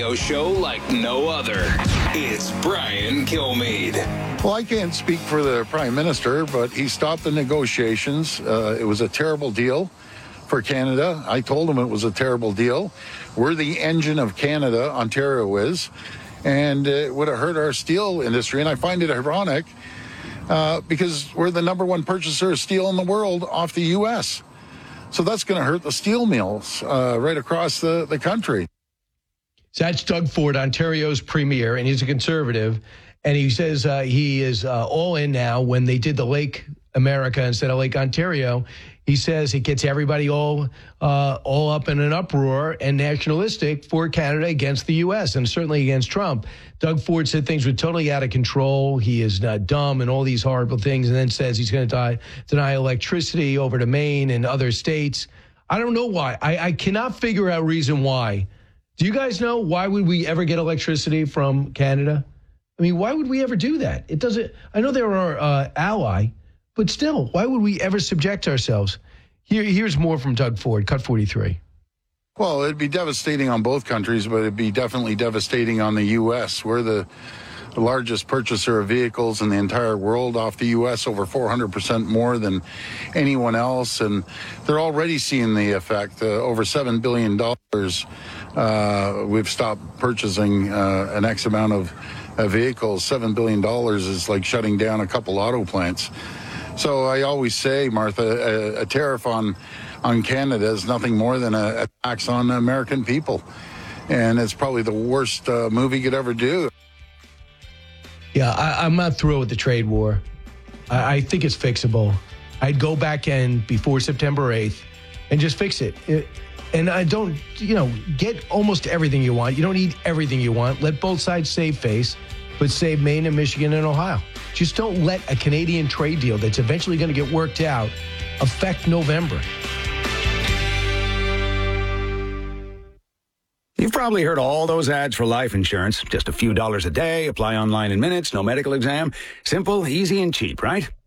radio show like no other. It's Brian Kilmeade. Well, I can't speak for the Prime Minister, but he stopped the negotiations. It was a terrible deal for Canada. I told him it was a terrible deal. We're the engine of Canada, Ontario is, and it would have hurt our steel industry. And I find it ironic because we're the number one purchaser of steel in the world off the U.S., so that's going to hurt the steel mills right across the country. So that's Doug Ford, Ontario's premier, and he's a conservative. And he says he is all in now. When they did the Lake America instead of Lake Ontario, he says it gets everybody all up in an uproar and nationalistic for Canada against the U.S. and certainly against Trump. Doug Ford said things were totally out of control. He is not dumb and all these horrible things, and then says he's going to deny electricity over to Maine and other states. I don't know why. I cannot figure out reason why. Do you guys know why would we ever get electricity from Canada? I mean, why would we ever do that? It doesn't. I know they're our ally, but still, why would we ever subject ourselves? Here's more from Doug Ford, Cut 43. Well, it'd be devastating on both countries, but it'd be definitely devastating on the U.S. We're the largest purchaser of vehicles in the entire world off the U.S., over 400% more than anyone else. And they're already seeing the effect. Over $7 billion we've stopped purchasing an X amount of vehicles. $7 billion is like shutting down a couple auto plants. So I always say, Martha, a tariff on Canada is nothing more than a tax on the American people. And it's probably the worst move he could ever do. Yeah, I'm not thrilled with the trade war. I think it's fixable. I'd go back in before September 8th and just fix it. And I don't, get almost everything you want. You don't need everything you want. Let both sides save face, but save Maine and Michigan and Ohio. Just don't let a Canadian trade deal that's eventually going to get worked out affect November. You've probably heard all those ads for life insurance. Just a few dollars a day, apply online in minutes, no medical exam. Simple, easy, and cheap, right?